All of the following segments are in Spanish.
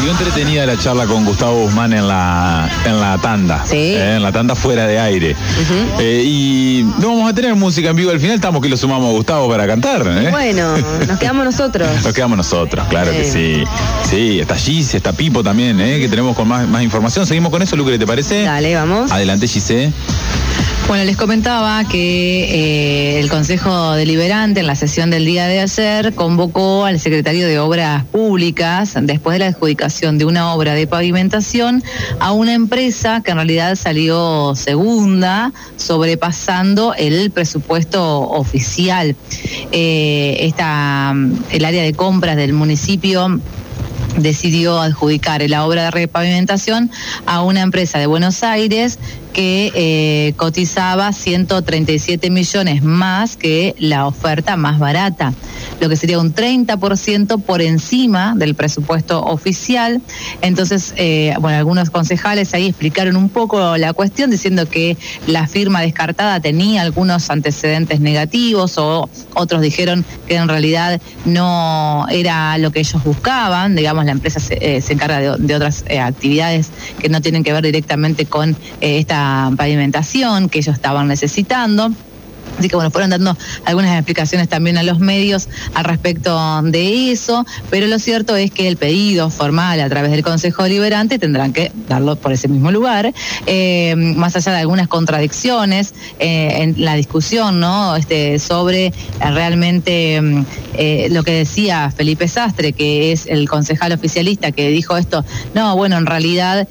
siguió entretenida la charla con Gustavo Guzmán en la tanda. Sí. En la tanda fuera de aire. Y no vamos a tener música en vivo al final, estamos que lo sumamos a Gustavo para cantar. Bueno, nos quedamos nosotros. Nos quedamos nosotros, claro que sí. Sí, está Gise, está Pipo también, que tenemos con más información. Seguimos con eso, Lucre, ¿te parece? Dale, vamos. Adelante, Gise. Bueno, les comentaba que el Consejo Deliberante en la sesión del día de ayer convocó al secretario de Obras Públicas después de la adjudicación de una obra de pavimentación a una empresa que en realidad salió segunda, sobrepasando el presupuesto oficial. El área de compras del municipio decidió adjudicar la obra de repavimentación a una empresa de Buenos Aires que cotizaba 137 millones más que la oferta más barata, lo que sería un 30% por encima del presupuesto oficial. Entonces, algunos concejales ahí explicaron un poco la cuestión, diciendo que la firma descartada tenía algunos antecedentes negativos, o otros dijeron que en realidad no era lo que ellos buscaban. Digamos, la empresa se encarga de otras actividades que no tienen que ver directamente con esta pavimentación que ellos estaban necesitando. Así que fueron dando algunas explicaciones también a los medios al respecto de eso, pero lo cierto es que el pedido formal a través del Consejo Deliberante tendrán que darlo por ese mismo lugar, más allá de algunas contradicciones en la discusión, ¿no? Sobre realmente lo que decía Felipe Sastre, que es el concejal oficialista que dijo esto. No, bueno, en realidad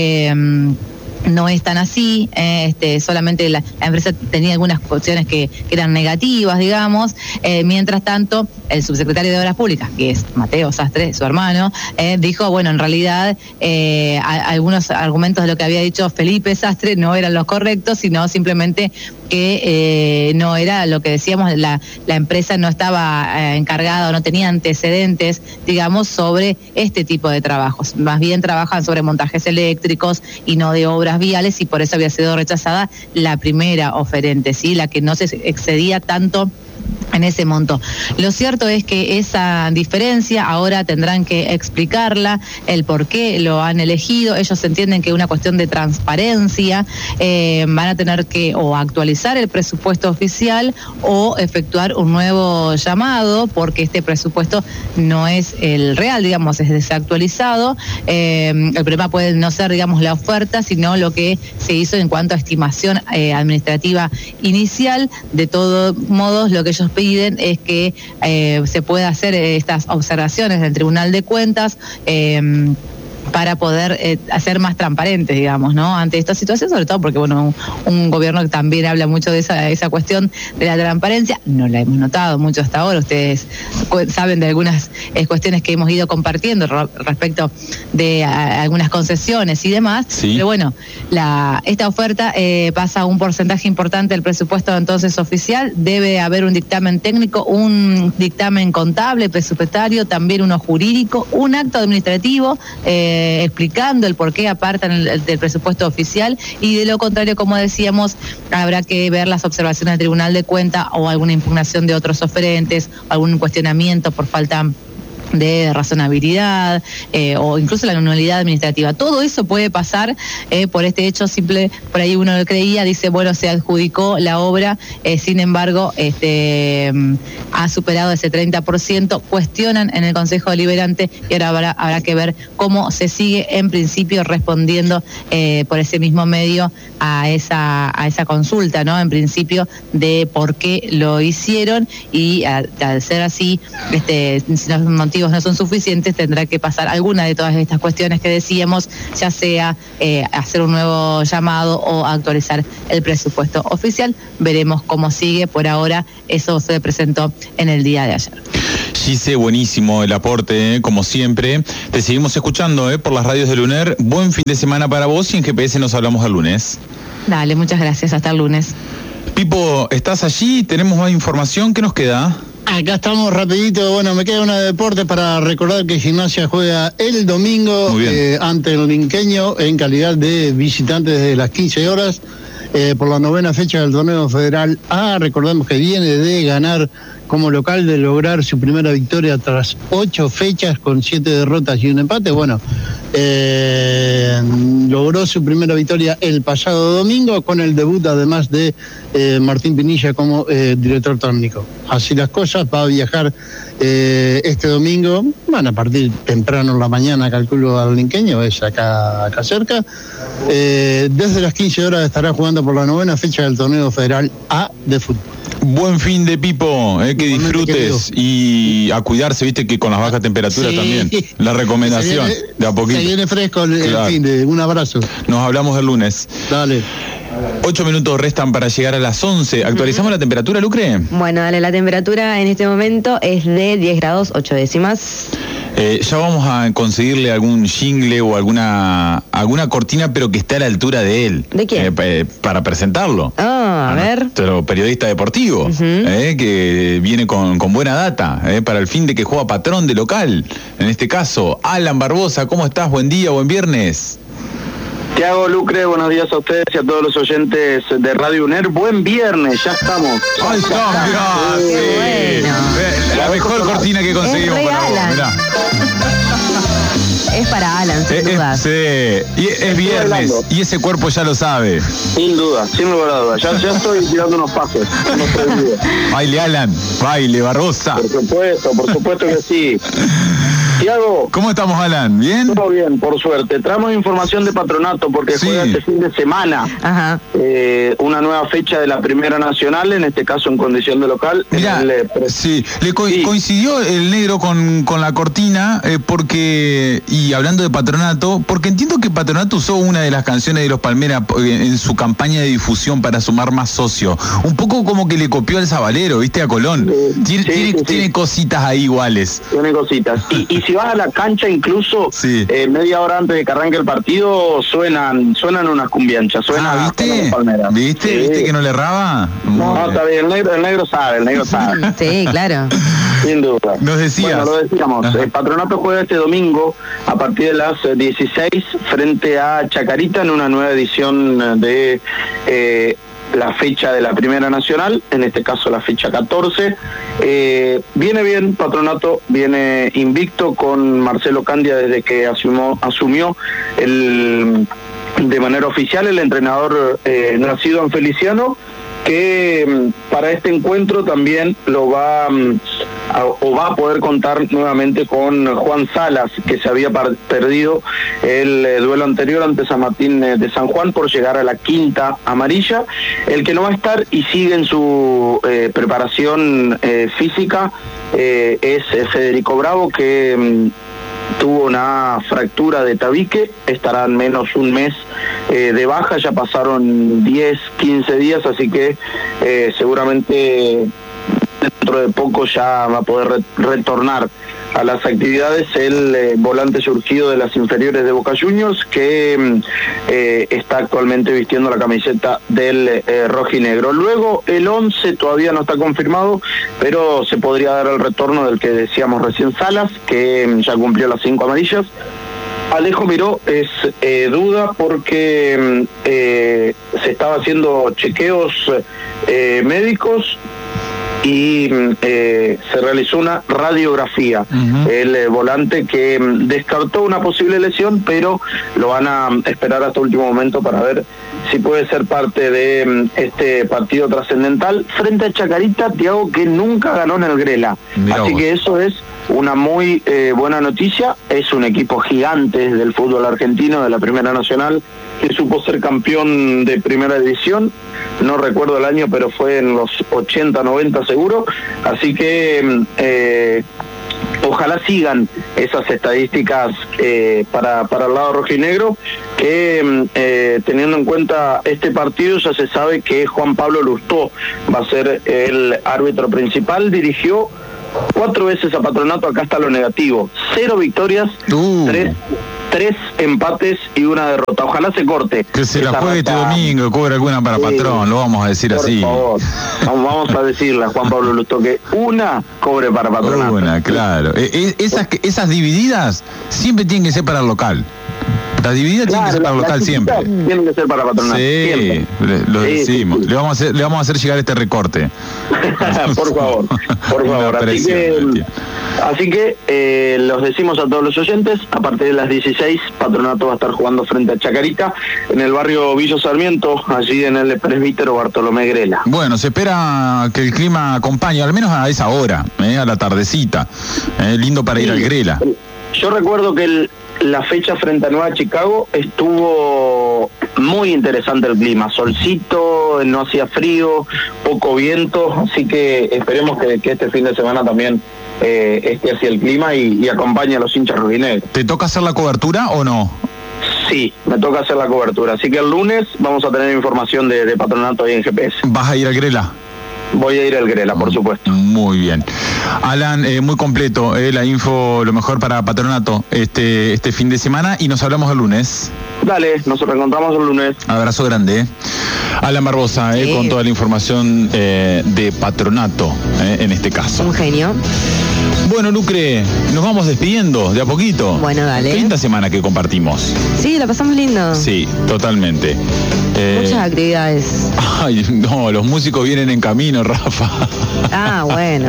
no es tan así, solamente la empresa tenía algunas cuestiones que eran negativas, digamos. Mientras tanto, el subsecretario de Obras Públicas, que es Mateo Sastre, su hermano, dijo, bueno, en realidad algunos argumentos de lo que había dicho Felipe Sastre no eran los correctos, sino simplemente que no era lo que decíamos, la empresa no estaba encargada o no tenía antecedentes, digamos, sobre este tipo de trabajos. Más bien trabajan sobre montajes eléctricos y no de obras viales, y por eso había sido rechazada la primera oferente, ¿sí? La que no se excedía tanto en ese monto. Lo cierto es que esa diferencia ahora tendrán que explicarla, el por qué lo han elegido. Ellos entienden que es una cuestión de transparencia, van a tener que o actualizar el presupuesto oficial o efectuar un nuevo llamado, porque este presupuesto no es el real, digamos, es desactualizado. El problema puede no ser, digamos, la oferta, sino lo que se hizo en cuanto a estimación administrativa inicial. De todos modos, lo que ellos piden es que se pueda hacer estas observaciones del Tribunal de Cuentas para poder hacer más transparentes, digamos, ¿no? Ante esta situación, sobre todo porque, un gobierno que también habla mucho de esa cuestión de la transparencia, no la hemos notado mucho hasta ahora. Ustedes saben de algunas cuestiones que hemos ido compartiendo respecto de algunas concesiones y demás, sí. Pero esta oferta pasa a un porcentaje importante del presupuesto entonces oficial. Debe haber un dictamen técnico, un dictamen contable, presupuestario, también uno jurídico, un acto administrativo, explicando el por qué apartan del presupuesto oficial, y de lo contrario, como decíamos, habrá que ver las observaciones del Tribunal de Cuentas o alguna impugnación de otros oferentes, algún cuestionamiento por falta de razonabilidad o incluso la nulidad administrativa. Todo eso puede pasar por este hecho simple. Por ahí uno lo creía, dice, se adjudicó la obra, sin embargo ha superado ese 30%, cuestionan en el Consejo Deliberante, y ahora habrá que ver cómo se sigue en principio respondiendo por ese mismo medio a esa consulta, ¿no? En principio, de por qué lo hicieron, y al ser así, si los motivos no son suficientes, tendrá que pasar alguna de todas estas cuestiones que decíamos, ya sea hacer un nuevo llamado o actualizar el presupuesto oficial. Veremos cómo sigue. Por ahora, eso se presentó en el día de ayer. Gise, buenísimo el aporte, como siempre. Te seguimos escuchando por las radios de Luner. Buen fin de semana para vos, y en GPS nos hablamos el lunes. Dale, muchas gracias. Hasta el lunes. Pipo, ¿estás allí? ¿Tenemos más información? ¿Qué nos queda? Acá estamos rapidito. Me queda una de deporte para recordar que Gimnasia juega el domingo ante el Linqueño en calidad de visitante desde las 15 horas por la 9ª fecha del torneo federal A. Recordemos que viene de ganar como local de lograr su primera victoria tras 8 fechas con 7 derrotas y un empate. Bueno, logró su primera victoria el pasado domingo con el debut además de Martín Pinilla como director técnico. Así las cosas, va a viajar este domingo, van a partir temprano en la mañana, calculo, al Linqueño, es acá cerca. Desde las 15 horas estará jugando por la 9ª fecha del torneo federal A de fútbol. Buen fin de Pipo, que disfrutes y a cuidarse, viste que con las bajas temperaturas también. La recomendación de a poquito. Se viene fresco el fin de, un abrazo. Nos hablamos el lunes. Dale. 8 minutos restan para llegar a las 11. ¿Actualizamos la temperatura, Lucre? Bueno, dale, la temperatura en este momento es de 10 grados 8 décimas. Ya vamos a conseguirle algún jingle o alguna cortina, pero que esté a la altura de él. ¿De quién? Para presentarlo. A ver. Nuestro periodista deportivo, que viene con buena data, para el fin de que juega Patrón de local. En este caso, Alan Barbosa, ¿cómo estás? Buen día, buen viernes. Tiago, Lucre, buenos días a ustedes y a todos los oyentes de Radio UNER. Buen viernes, ya estamos. ¡Ay, bueno. La mejor cortina que conseguimos para vos, mirá. Es para Alan, sin dudas. Sí, y es viernes, y ese cuerpo ya lo sabe. Sin duda, sin lugar a dudas. Ya estoy tirando unos pasos. Baile, Alan, baile, Barbosa. Por supuesto que sí. Tiago, ¿cómo estamos, Alan? ¿Bien? Todo bien, por suerte. Traemos información de Patronato porque juega este fin de semana. Ajá. Una nueva fecha de la Primera Nacional, en este caso en condición de local. Mirá, coincidió el negro con la cortina, porque, y hablando de Patronato, porque entiendo que Patronato usó una de las canciones de los Palmeras en su campaña de difusión para sumar más socios. Un poco como que le copió al Sabalero, ¿viste? A Colón. Tiene cositas ahí iguales. Tiene cositas. Y si vas a la cancha, incluso media hora antes de que arranque el partido, suenan unas cumbianchas. ¿Viste? ¿Viste que no le erraba? No, está bien, el negro sabe. Sí, claro. Sin duda. Nos decías. Bueno, lo decíamos. Patronato juega este domingo a partir de las 16 frente a Chacarita en una nueva edición de la fecha de la Primera Nacional, en este caso la fecha 14. Viene bien Patronato, viene invicto con Marcelo Candia desde que asumió de manera oficial el entrenador nacido en Feliciano, que para este encuentro también va a poder contar nuevamente con Juan Salas, que se había perdido el duelo anterior ante San Martín de San Juan por llegar a la 5ª amarilla. El que no va a estar y sigue en su preparación física es Federico Bravo, que tuvo una fractura de tabique, estará al menos un mes de baja, ya pasaron 10, 15 días, así que seguramente dentro de poco ya va a poder retornar a las actividades el volante surgido de las inferiores de Boca Juniors, que está actualmente vistiendo la camiseta del rojinegro. Luego el 11 todavía no está confirmado, pero se podría dar el retorno del que decíamos recién, Salas, que ya cumplió las 5 amarillas. Alejo Miró es duda porque se estaba haciendo chequeos médicos y se realizó una radiografía. El volante que descartó una posible lesión, pero lo van a esperar hasta último momento para ver si puede ser parte de este partido trascendental frente a Chacarita, Tiago, que nunca ganó en el Grela. Así que eso es una muy buena noticia. Es un equipo gigante del fútbol argentino, de la Primera Nacional, que supo ser campeón de Primera División. No recuerdo el año, pero fue en los 80, 90 seguro. Así que ojalá sigan esas estadísticas para el lado rojinegro, que teniendo en cuenta este partido ya se sabe que Juan Pablo Lustó va a ser el árbitro principal. Dirigió 4 veces a Patronato, acá está lo negativo: 0 victorias, 3 empates y 1 derrota. Ojalá se corte. Que se la juegue este domingo, cobre alguna para Patrón, lo vamos a decir así. Por favor, vamos a decirle a Juan Pablo Lustó que una cobre para Patronato. Claro. Esas divididas siempre tienen que ser para el local. Las divididas tienen que ser para local siempre. Tienen que ser para Patronato. Sí, lo decimos. Sí. Le vamos a hacer llegar este recorte. Por favor. Así que los decimos a todos los oyentes, a partir de las 16, Patronato va a estar jugando frente a Chacarita, en el barrio Villa Sarmiento, allí en el presbítero Bartolomé Grela. Bueno, se espera que el clima acompañe, al menos a esa hora, a la tardecita. Lindo para ir al Grela. Yo recuerdo que la fecha frente a Nueva Chicago estuvo muy interesante el clima, solcito, no hacía frío, poco viento, así que esperemos que este fin de semana también esté así el clima y acompañe a los hinchas rojinegros. ¿Te toca hacer la cobertura o no? Sí, me toca hacer la cobertura, así que el lunes vamos a tener información de Patronato ahí en GPS. ¿Vas a ir al Grela? Voy a ir al Grela, por supuesto. Muy bien. Alan, muy completo la info, lo mejor para Patronato este fin de semana, y nos hablamos el lunes. Dale, nos reencontramos el lunes. Abrazo grande. Alan Barbosa, sí, con toda la información de Patronato, en este caso. Un genio. Bueno, Lucre, nos vamos despidiendo de a poquito. Bueno, dale. Qué linda semana que compartimos. Sí, la pasamos lindo. Sí, totalmente. Muchas actividades. Ay, no, los músicos vienen en camino, Rafa. Ah, bueno.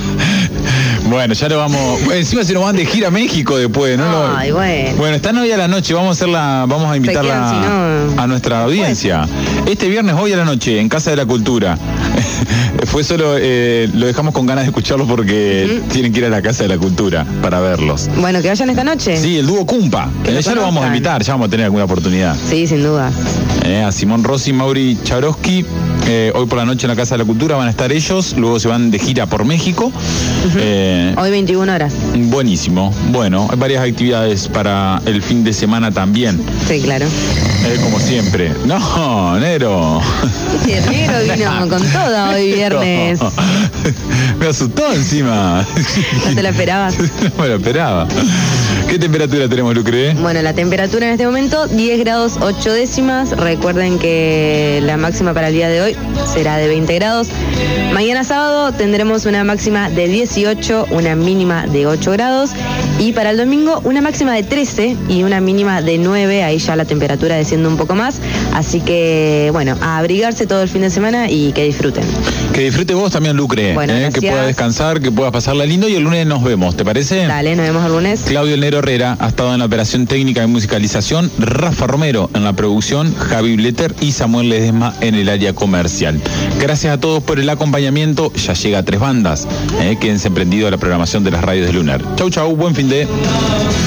Bueno, ya lo vamos. Encima se nos van de gira a México después, ¿no? Ay, bueno. Bueno, están hoy a la noche, vamos a invitarla a nuestra audiencia. Este viernes, hoy a la noche, en Casa de la Cultura. Fue solo, lo dejamos con ganas de escucharlos porque tienen que ir a la Casa de la Cultura para verlos. Bueno, que vayan esta noche. Sí, el dúo Cumpa. Ya lo vamos a invitar, ya vamos a tener alguna oportunidad. Sí, sin duda. A Simón Rossi y Mauri Chabrowski. Hoy por la noche en la Casa de la Cultura van a estar ellos, luego se van de gira por México. Hoy 21 horas. Buenísimo. Bueno, hay varias actividades para el fin de semana también. Sí, claro. Como siempre. No, Nero. Sí, el negro vino con todo hoy viernes. No. Me asustó encima. ¿No te lo esperabas? No me lo esperaba. ¿Qué temperatura tenemos, Lucre? Bueno, la temperatura en este momento, 10 grados 8 décimas. Recuerden que la máxima para el día de hoy será de 20 grados. Mañana sábado tendremos una máxima de 18, una mínima de 8 grados. Y para el domingo, una máxima de 13 y una mínima de 9. Ahí ya la temperatura desciende un poco más. Así que, bueno, a abrigarse todo el fin de semana y que disfruten. Que disfrute vos también, Lucre. Bueno, que puedas descansar, que puedas pasarla lindo, y el lunes nos vemos, ¿te parece? Dale, nos vemos el lunes. Claudio El Nero Herrera ha estado en la operación técnica de musicalización, Rafa Romero en la producción, Javi Bletter y Samuel Ledesma en el área comercial. Gracias a todos por el acompañamiento. Ya llega a 3 bandas. Quédense prendidos a la programación de las radios de Lunar. Chau, chau, buen fin de...